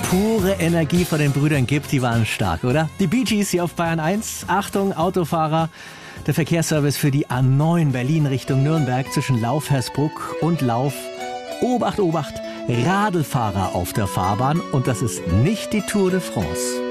Pure Energie von den Brüdern Gibb, die waren stark, oder? Die Bee Gees hier auf Bayern 1. Achtung, Autofahrer. Der Verkehrsservice für die A9 Berlin Richtung Nürnberg zwischen Lauf-Hersbruck und Lauf. Obacht, Obacht, Radlfahrer auf der Fahrbahn. Und das ist nicht die Tour de France.